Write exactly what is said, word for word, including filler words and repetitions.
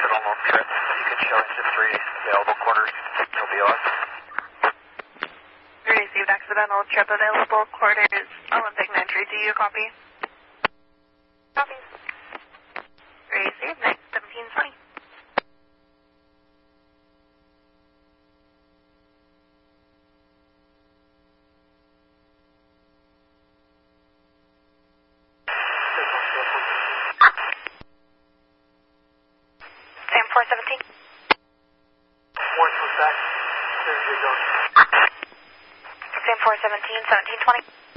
Citadel on trip. You can show into three available quarters. No B O S. We received accidental trip available quarters. Olympic entry. Do you copy? Copy. Received. Next seventeen twenty. Sam four seventeen. One comes back. There's your zone. Sam four seventeen, seventeen twenty.